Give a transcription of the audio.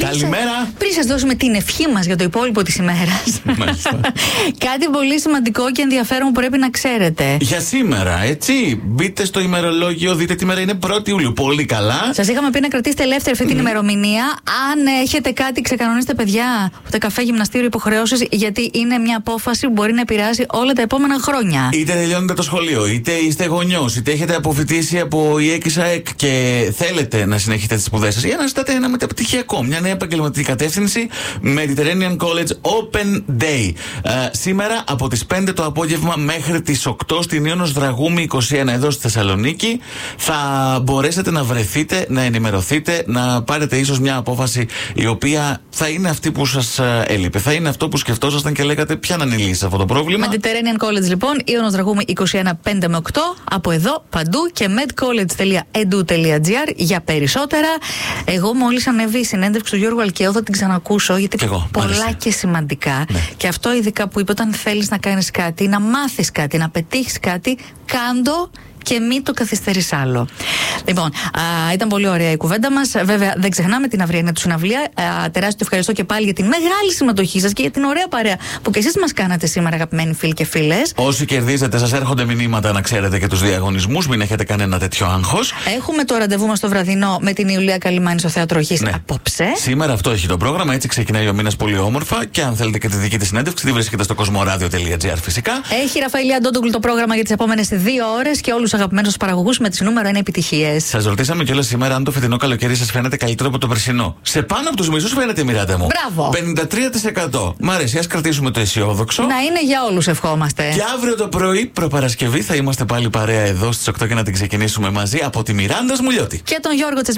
Καλημέρα. Πριν σας δώσουμε την ευχή μας για το υπόλοιπο της ημέρας, κάτι πολύ σημαντικό και ενδιαφέρον που πρέπει να ξέρετε. Για σήμερα, έτσι. Μπείτε στο ημερολόγιο, δείτε τι μέρα είναι 1η Ιουλίου. Πολύ καλά. Σας είχαμε πει να κρατήσετε ελεύθερη αυτή την ημερομηνία. Αν έχετε κάτι, ξεκανονίστε, παιδιά. Ούτε καφέ, γυμναστήριο, υποχρεώσεις, γιατί είναι μια απόφαση που μπορεί να επηρεάσει όλα τα επόμενα χρόνια. Είτε τελειώνετε το σχολείο, είτε είστε γονιός, είτε έχετε αποφοιτήσει από η ΕΚΙΣΑΕΚ και θέλετε να συνεχίσετε τις σπουδές σας ή να ζητάτε ένα μεταπτυχιακό, μια νέα επαγγελματική κατεύθυνση, Mediterranean College Open Day. Σήμερα από τις 5 το απόγευμα μέχρι τις 8 στην Ιόνος Δραγούμη 21 εδώ στη Θεσσαλονίκη θα μπορέσετε να βρεθείτε, να ενημερωθείτε, να πάρετε ίσως μια απόφαση η οποία θα είναι αυτή που σας έλειπε. Θα είναι αυτό που σκεφτόσασταν και λέγατε ποια να είναι η λύση σε αυτό το πρόβλημα. Mediterranean College λοιπόν, Ιόνος Δραγούμη 21 5 με 8, από εδώ παντού και medcollege.edu.gr για περισσότερα. Εγώ μόλις ανέβει η συνέντευξη του Γιώργου Αλκαίου θα την ξανακούσω γιατί πολλά και σημαντικά. Ναι. Και αυτό ειδικά που είπε, όταν θέλεις να κάνεις κάτι, να μάθεις κάτι, να πετύχεις κάτι, κάντο και μην το καθυστερείς άλλο. Λοιπόν, ήταν πολύ ωραία η κουβέντα μας. Βέβαια, δεν ξεχνάμε την αυριανή του συναυλία. Τεράστιο ευχαριστώ και πάλι για την μεγάλη συμμετοχή σας και για την ωραία παρέα που και εσείς μας κάνατε σήμερα, αγαπημένοι φίλοι και φίλες. Όσοι κερδίζετε, σας έρχονται μηνύματα να ξέρετε και τους διαγωνισμούς. Μην έχετε κανένα τέτοιο άγχος. Έχουμε το ραντεβού μας το βραδινό με την Ιουλία Καλιμάνη στο Θέατρο Χ απόψε. Σήμερα αυτό έχει το πρόγραμμα. Έτσι ξεκινάει ο μήνας πολύ όμορφα. Και αν θέλετε και τη δική της συνέντευξη, τη βρίσκεται στο κοσμοradio.gr φυσικά. Έχει Ραφαήλ Αντόντογλου το πρόγραμμα για τις επόμενες 2 ώρες και όλους αγαπημένους παραγωγούς με τις νούμερο 1 επιτυχίες. Σας ρωτήσαμε κιόλας σήμερα αν το φετινό καλοκαίρι σας φαίνεται καλύτερο από το περσινό. Σε πάνω από τους μισούς φαίνεται, Μιράντα μου. Μπράβο. 53%. Μ' αρέσει, ας κρατήσουμε το αισιόδοξο. Να είναι για όλους, ευχόμαστε. Και αύριο το πρωί, προπαρασκευή, θα είμαστε πάλι παρέα εδώ στις 8 και να την ξεκινήσουμε μαζί από τη Μιράντα Σμουλιώτη. Και τον Γιώργο